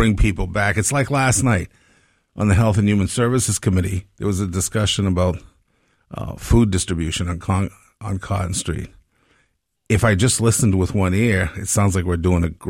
bring people back. It's like last night on the Health and Human Services Committee. There was a discussion about food distribution on Cotton Street. If I just listened with one ear, it sounds like we're doing a